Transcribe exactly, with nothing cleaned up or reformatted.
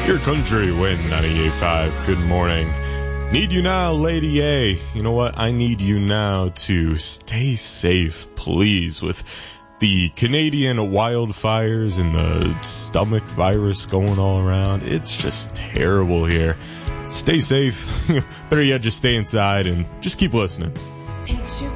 Your country win ninety-eight point five. Good morning. Need you now, Lady A. You know what? I need you now to stay safe, please, with the Canadian wildfires and the stomach virus going all around. It's just terrible here. Stay safe. Better yet, just stay inside and just keep listening.